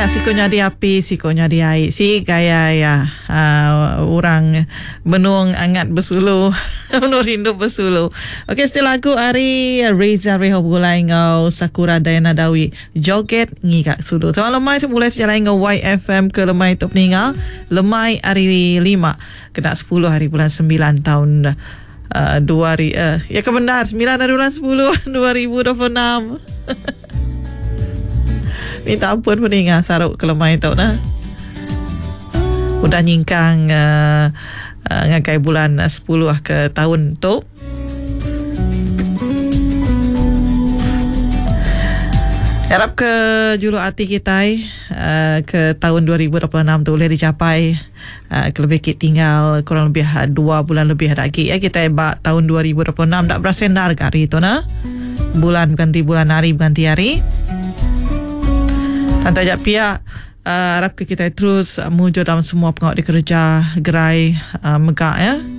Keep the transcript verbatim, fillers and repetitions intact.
Ya, sikonya di api, sikonya di air. Si gaya ya uh, orang benung angat bersuluh, benung rindu bersuluh. Okey, setelah lagu hari Reza Rehob gulai ngau Sakura Dayana Dawi joget ngigak sulu. Sama lemai semula sejarah ngau Y F M ke lemai top ningal. Lemai hari lima kena sepuluh hari bulan sembilan tahun uh, dua hari uh, ya kebenar sembilan hari bulan sepuluh dua ribu dua puluh enam. Minta ampun peningat saruk kelemai tau nah. Udah nyingkang uh, uh, ngakai bulan sepuluh ke tahun tu. Harap ke julu hati kita uh, ke tahun dua ribu dua puluh enam tu boleh dicapai. Uh, kelebih kita tinggal kurang lebih dua bulan lebih lagi ya kita bak tahun dua ribu dua puluh enam tak berasendar ke hari tu nah. Bulan ganti bulan, hari ganti hari. Dan tajak pihak uh, harap ke kita terus uh, mujur dalam semua pengawal di kerja gerai uh, megak ya.